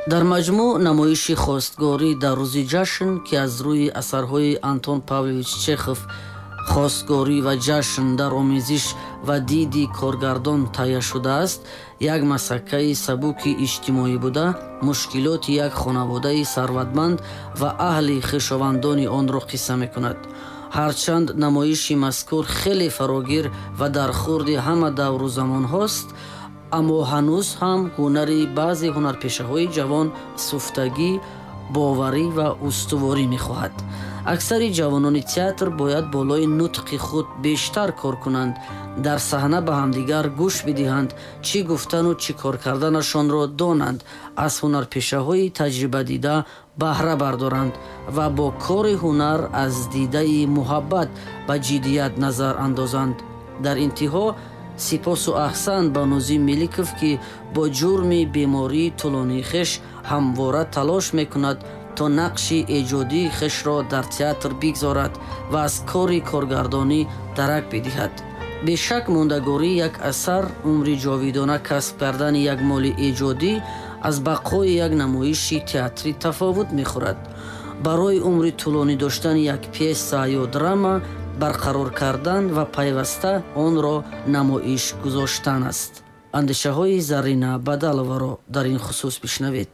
дар маҷмӯъ намоиши хостгорӣ дар рӯзи ҷашн ки аз рӯи асарҳои Антон Павлович Чехов хостгорӣ ва ҷашн дар омезиш ва диди коргардон таҳия шудааст, як масъакаи сабуки иҷтимоӣ буда, мушкилоти як хонаводаи сарватманд ва аҳли хишовандони онро қисса мекунад. ҳарчанд намоиши мазкур хеле фарогир ва дар хурди ҳама давру замонҳост, аммо ҳанӯз ҳам ҳунари баъзе ҳунарпешаҳои ҷавон суфтагӣ, боварӣ ва устуворӣ мехоҳад. аксари ҷавонони театр бояд болои нутқи худ бештар кор кунанд, дар саҳна ба ҳамдигар гӯш бидиҳанд, чӣ гуфтану чӣ кор карданашонро донанд, аз ҳунарпешаҳои таҷрибадида баҳра бардоранд ва бо кори ҳунар аз дидаи муҳаббат ба ҷиддият назар андозанд. дар интиҳо сипосу аҳсан ба Нозим Меликов, ки бо ҷурми бемории тӯлонии хеш ҳамвора талош мекунад то нақши эҷодии хешро дар театр бигзорад ва аз кори коргардонӣ дарак бидиҳад. бешак мондагорӣ як асар, умри ҷовидона касб кардани як моли эҷодӣ аз бақои як намоиши театрӣ тафовут мехӯрад. барои умри тӯлонӣ доштани як пьеса ё драма барқарор кардан ва пайваста онро намоиш гузоштан аст. андешаҳои Зарина Бадаловаро дар ин хусус бишнавед.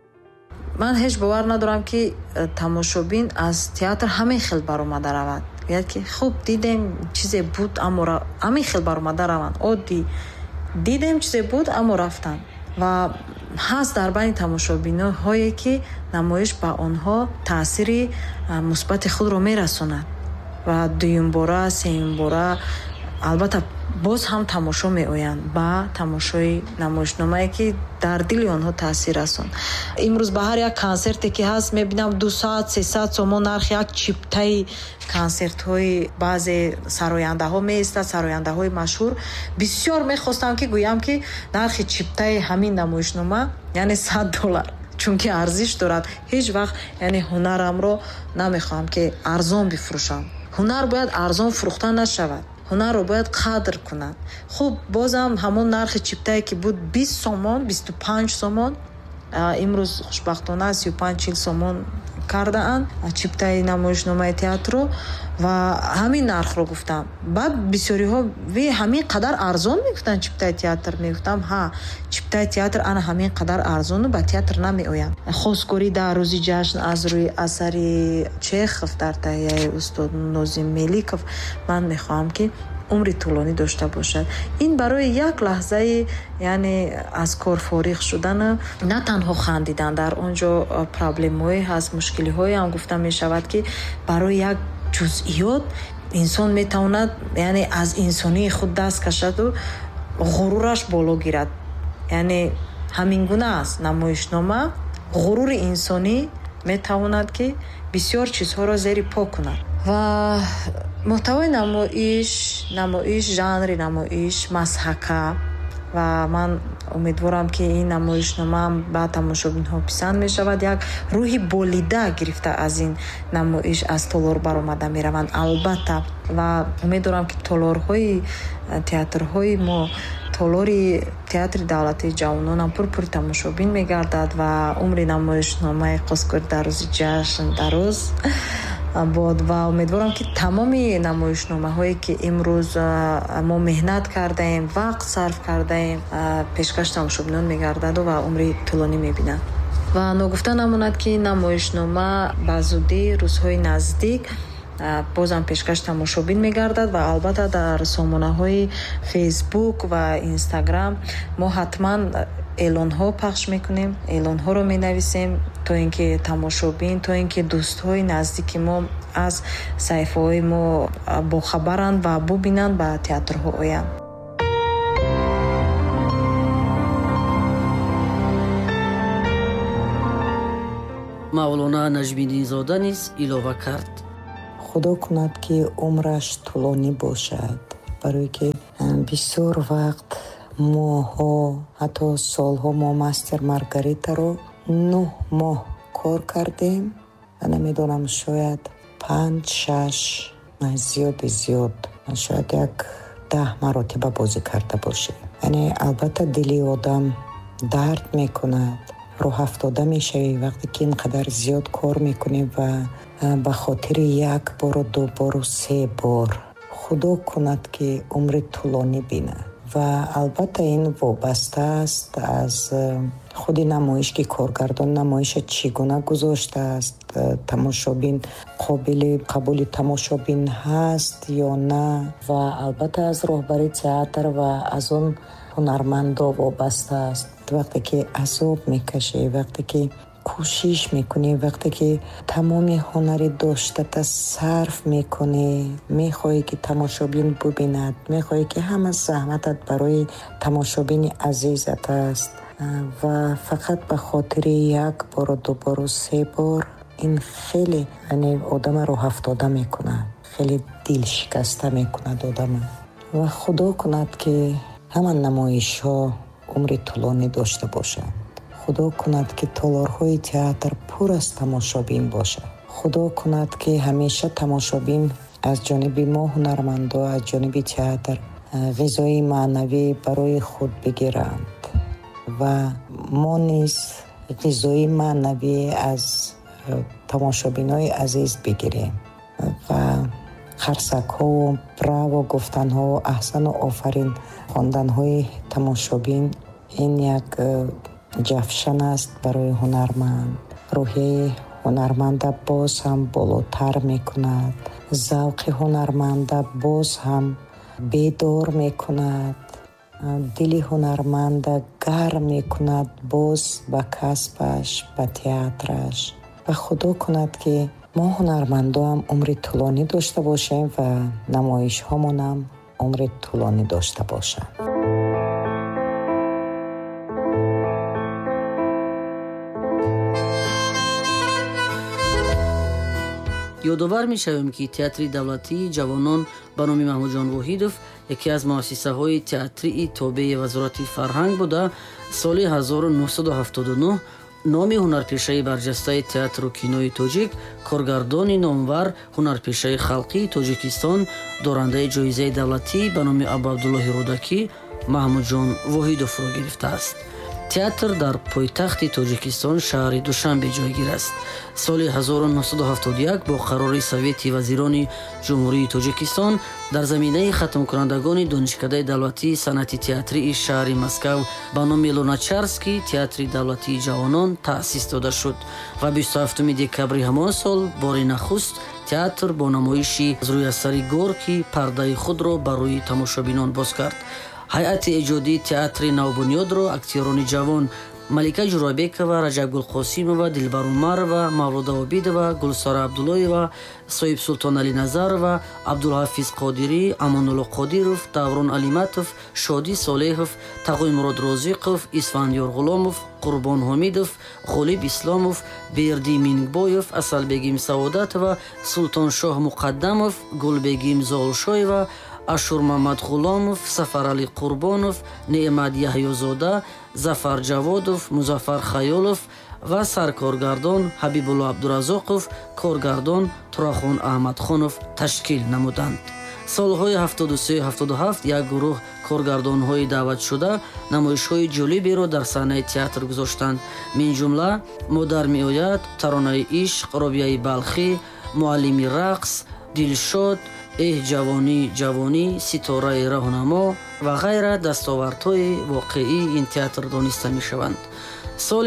ман ҳеҷ бовар надорам ки тамошобин аз театр ҳамин хел баромада равад. як ки хуб дидем чизе буд, аммо ҳамин хел баромада раванд. оддӣ дидем чизе буд, аммо рафтанд. ва ҳаст дар байни тамошобиноҳое ки намоиш ба онҳо таъсири мусбати худро мерасонад ва дуюмбора, сеюмбора албатта боз ҳам тамошо меоянд ба тамошои намоишномае ки дар дили онҳо таъсир расон. имрӯз ба ҳар як консерте ки ҳаст мебинам 200-300 сомон нархи як чиптаи консертҳои баъзе сарояндаҳо меистад, сарояндаҳои машҳур. бисёр мехостам ки гӯям ки нархи чиптаи ҳамин намоишнома яъне $100, чунки арзиш дорад. ҳеҷ вақт яъне ҳунарамро намехоҳам ки арзон бифурӯшам. ҳунар бояд арзон фурӯхта нашавад. ҳунарро бояд қадр кунад. хуб бозам ҳамон нархи чиптае ки буд 20 сомон, 25 сомон, имрӯз хушбахтона 35-40 сомон кардаанд чиптаи намоишномаи театрро ва ҳамин нархро гуфтам. баъд бисёриҳо ви ҳамин қадар арзон мегуфтанд чиптаи театр. мегуфтам ҳа, чиптаи театр ана ҳамин қадар арзону ба театр намеоянд. хостгорӣ дар рӯзи ҷашн аз рӯи асари Чехов дар таҳияи устод Нозим Меликов ман мехоҳам ки умри тӯлонӣ дошта бошад. ин барои як лаҳзаи яъне аз кор фориғ шудан, на танҳо хандидан, дар он ҷо проблемҳое ҳаст, мушкилиҳое ҳам гуфта мешавад ки барои як ҷузъиёт инсон метавонад яъне аз инсонии худ даст кашаду ғурураш боло гирад. яъне ҳамин гуна аст намоишнома. ғурури инсонӣ метавонад ки бисёр чизҳоро зери по кунад. ва муҳтавои намоиш, жанри намоиш мазҳака ва ман умедворам ки ин намоишнома ба тамошобинҳо писанд мешавад. як рӯҳи болида гирифта аз ин намоиш аз толор баромада мераванд албатта. ва умедворам ки толорҳои театрҳои мо, толори театри давлатии ҷавононам пурпури тамошобин мегардад ва умри намоишномаи хостгорӣ дар рӯзи ҷашн дароз бод. ва умедворам ки тамоми намоишномаҳое ки имрӯз мо меҳнат кардаем, вақт сарф кардаем, пешкаш тамошобинон мегардаду ва умри тӯлонӣ мебинад. ва ногуфта намонад ки намоишнома ба зудӣ рӯзҳои наздик бозам пешкаш тамошобин мегардад ва албатта дар сомонаҳои фейсбук ва инстаграм мо ҳатман эълонҳо пахш мекунем, эълонҳоро менависем то ин ки тамошобин, то ин ки дӯстҳои наздики мо аз саҳифаҳои мо бохабаранд ва бубинанд ба театрҳо оянд. мавлона Наҷмиддинзода низ илова кард: худо кунад ки умраш тӯлонӣ бошад, барое ки бисёр вақт моҳҳо, ҳатто солҳо мо мастер Маргаритаро 9 моҳ кор кардем ва намедонам шояд 5-6 зиёди зиёд шояд як 10 маротиба бозӣ карда бошем. яъне албатта дили одам дард мекунад, роҳафтода мешавӣ, вақте ки ин қадар зиёд кор мекунӣ ва ба хотири як бору ду бору се бор, худо кунад ки умри тӯлонӣ бинад. ва албатта ин вобаста аст аз худи намоиш ки коргардон намоиша чӣ гуна гузоштааст, тамошобин қобили қабули тамошобин ҳаст ё на, ва албатта аз роҳбари театр ва аз он ҳунармандо вобаста аст. вақте ки азоб мекашӣ, вақте ки кӯшиш мекунӣ, вақте ки тамоми ҳунари доштата сарф мекунӣ, мехоҳӣ ки тамошобин бубинад, мехоҳӣ ки ҳама заҳматат барои тамошобини азизат аст ва фақат ба хотири як бору ду бору се бор, ин хеле одама роҳафтода мекунад, хеле дилшикаста мекунад одама. ва худо кунад ки ҳама намоишҳо умри тӯлонӣ дошта бошад. худо кунад ки толорҳои театр пур аз тамошобин бошад. худо кунад ки ҳамеша тамошобин аз ҷониби мо ҳунармандо, аз ҷониби театр ғизои маънавӣ барои худ бигиранд ва мо низ ғизои маънавӣ аз тамошобинои азиз бигирем ва қарсакҳову браву гуфтанҳову аҳсану офарин хонданҳои тамошобин ин як ҷафшан аст барои ҳунарманд. рӯҳияи ҳунарманда боз ҳам болотар мекунад, завқи ҳунарманда боз ҳам бедор мекунад, дили ҳунарманда гарм мекунад боз ба касбаш, ба театраш. ва худо кунад ки мо ҳунармандоам умри тӯлонӣ дошта бошем ва намоишҳомонам умри тӯлонӣ дошта бошад. ёдовар мешавем ки театри давлатии ҷавонон ба номи Маҳмудҷон Воҳидов яке аз муассисаҳои театрии тобеи Вазорати фарҳанг буда соли 1979 номи ҳунарпешаи барҷастаи театру кинои тоҷик, коргардони номвар ҳунарпешаи халқии Тоҷикистон, дорандаи ҷоизаи давлатӣ ба номи Абу Абдуллоҳи Рӯдакӣ Маҳмудҷон Воҳидовро гирифтааст. театр дар пойтахти Тоҷикистон шаҳри Душанбе ҷойгир аст. соли 1971 бо қарори Совети вазирони ҷумҳурии Тоҷикистон дар заминаи хатмкунандагони донишкадаи давлатии санъати театрии шаҳри Москав ба номи Луначарский театри давлатии ҷавонон таъсис дода шуд ва 27 декабри ҳамон сол бори нахуст театр бо намоиши аз рӯи асари Горкӣ пардаи худро ба рӯи тамошобинон боз кард. ҳайати эҷодии театри навбунёдро актёрони ҷавон Малика Ҷурабекова, Раҷаб Гулқосимова, Дилбар Умарова, Мавлуда Обидова, Гулсара Абдуллоева, Соҳибсултон Али Назарова, Абдулҳафиз Қодирӣ, Амонулло Қодиров, Даврон Алиматов, Шодӣ Солеҳов, Тағоимурод Розиқов, Исфандиёр Ғуломов, Қурбон Ҳомидов, Ғолиб Исломов, Бердӣ Мингбоев, Асалбегим Саодатова, Султоншоҳ Муқаддамов, Гулбегим Золшоева, Ашур Мамад Ғуломов, Сафарали Қурбонов, Неъмат Яҳёзода, Зафар Ҷаводов, Музаффар Хаёлов ва саркоргардон Ҳабибулло Абдуразоқов, коргардон Турахон Аҳмадхонов ташкил намуданд. солҳои 73-77 як гурӯҳ коргардонҳои даъватшуда намоишҳои ҷолиберо дар саҳнаи театр гузоштанд. мин ҷумла Модар меояд, Таронаи ишқ, Робияи Балхӣ, Муаллими рақс, Дилшод, ҷавонӣ ҷавонӣ, Ситораи раҳнамо ва ғайра дастовардҳои воқеии ин театр дониста мешаванд. соли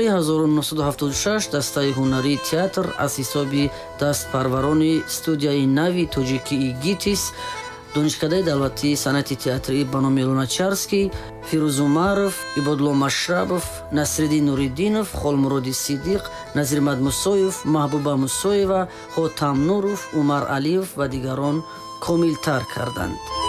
1976 дастаи ҳунарии театр аз ҳисоби дастпарварони студияи нави тоҷикии ГИТИС, донишкадаи давлатии санъати театрӣ ба номи Луначарский, Фирӯз Умаров, Ибодло Машрабов, Насриддин Нуриддинов, Холмуроди Сиддиқ, Назирмад Мусоев, Маҳбуба Мусоева, Ҳотам Нуров, Умар Алиев ва дигарон комилтар карданд.